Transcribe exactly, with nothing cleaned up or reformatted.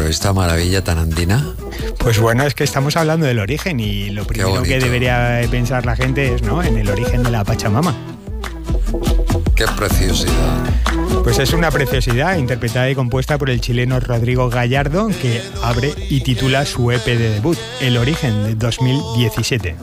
flamenco, esta maravilla tan andina? Pues bueno, es que estamos hablando del origen y lo primero que debería pensar la gente es, ¿no?, en el origen de la Pachamama. ¡Qué preciosidad! Pues es una preciosidad interpretada y compuesta por el chileno Rodrigo Gallardo, que abre y titula su E P de debut, El Origen, de dos mil diecisiete.